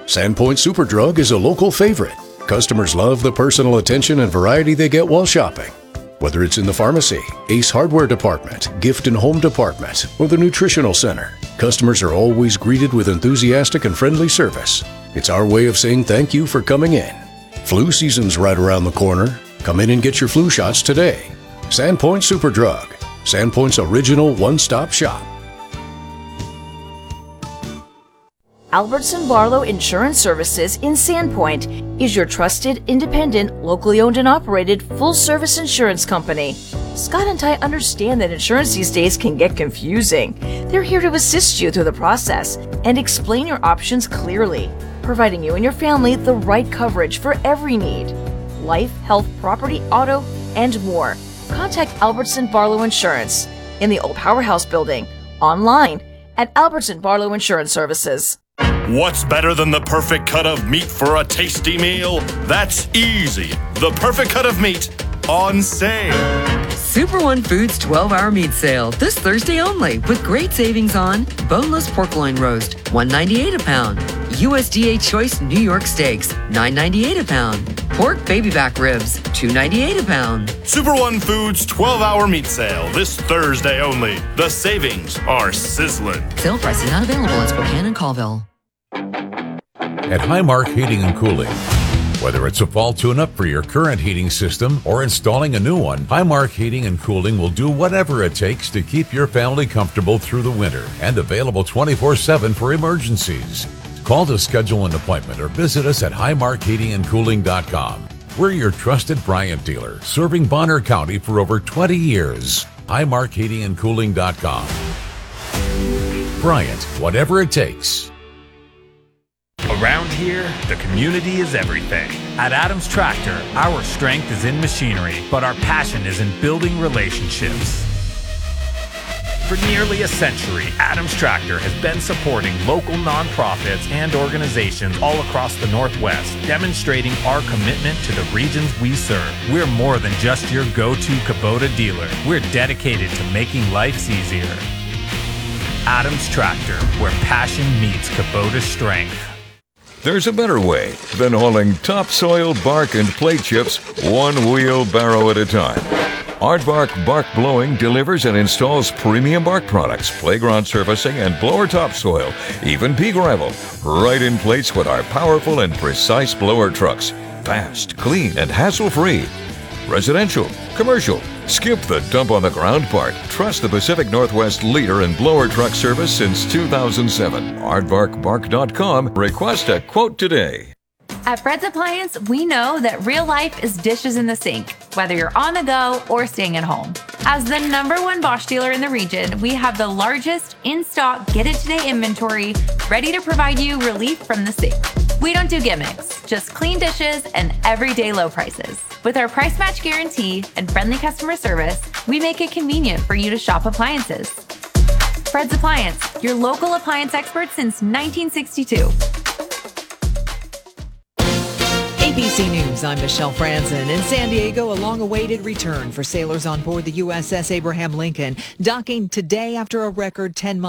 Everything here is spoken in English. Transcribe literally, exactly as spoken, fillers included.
Sandpoint Superdrug is a local favorite. Customers love the personal attention and variety they get while shopping. Whether it's in the pharmacy, Ace Hardware department, gift and home department, or the nutritional center, customers are always greeted with enthusiastic and friendly service. It's our way of saying thank you for coming in. Flu season's right around the corner. Come in and get your flu shots today. Sandpoint Superdrug, Sandpoint's original one-stop shop. Albertson Barlow Insurance Services in Sandpoint is your trusted, independent, locally owned and operated full-service insurance company. Scott and Ty understand that insurance these days can get confusing. They're here to assist you through the process and explain your options clearly, providing you and your family the right coverage for every need. Life, health, property, auto, and more. Contact Albertson Barlow Insurance in the old Powerhouse building, online at Albertson Barlow Insurance Services. What's better than the perfect cut of meat for a tasty meal? That's easy. The perfect cut of meat on sale. Super One Foods twelve hour meat sale this Thursday only with great savings on boneless pork loin roast, one ninety-eight a pound. U S D A Choice New York Steaks, nine ninety-eight a pound. Pork baby back ribs, two ninety-eight a pound. Super One Foods twelve hour meat sale this Thursday only. The savings are sizzling. Sale prices not available in Spokane and Colville. At Highmark Heating and Cooling, whether it's a fall tune-up for your current heating system or installing a new one, Highmark Heating and Cooling will do whatever it takes to keep your family comfortable through the winter and available twenty-four seven for emergencies. Call to schedule an appointment or visit us at highmark heating and cooling dot com. We're your trusted Bryant dealer, serving Bonner County for over twenty years. highmark heating and cooling dot com. Bryant, whatever it takes. Around here, the community is everything. At Adams Tractor, our strength is in machinery, but our passion is in building relationships. For nearly a century, Adams Tractor has been supporting local nonprofits and organizations all across the Northwest, demonstrating our commitment to the regions we serve. We're more than just your go-to Kubota dealer. We're dedicated to making life easier. Adams Tractor, where passion meets Kubota strength. There's a better way than hauling topsoil, bark, and plate chips one wheelbarrow at a time. Aardvark Bark Blowing delivers and installs premium bark products, playground surfacing, and blower topsoil, even pea gravel, right in place with our powerful and precise blower trucks. Fast, clean, and hassle-free. Residential, commercial, skip the dump on the ground part. Trust the Pacific Northwest leader in blower truck service since two thousand seven. aardvark bark dot com. Request a quote today. At Fred's Appliance, we know that real life is dishes in the sink, whether you're on the go or staying at home. As the number one Bosch dealer in the region, we have the largest in-stock get-it-today inventory, ready to provide you relief from the sink. We don't do gimmicks, just clean dishes and everyday low prices. With our price match guarantee and friendly customer service, we make it convenient for you to shop appliances. Fred's Appliance, your local appliance expert since nineteen sixty-two. A B C News, I'm Michelle Franzen. In San Diego, a long-awaited return for sailors on board the U S S Abraham Lincoln, docking today after a record ten months.